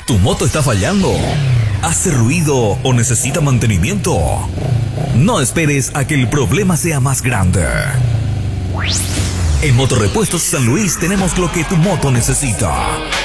¿Tu moto está fallando? ¿Hace ruido o necesita mantenimiento? No esperes a que el problema sea más grande. En Motorrepuestos San Luis tenemos lo que tu moto necesita.